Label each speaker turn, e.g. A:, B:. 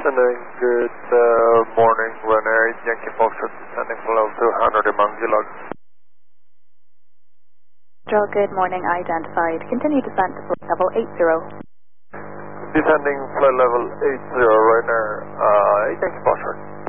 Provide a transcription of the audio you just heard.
A: Descending, good morning, Ryanair Yankee Foxtrot, descending below 200 in Mangilag.
B: Good morning, identified. Continue descent to flight level 80.
A: Descending flight level 80, Ryanair Yankee Foxtrot.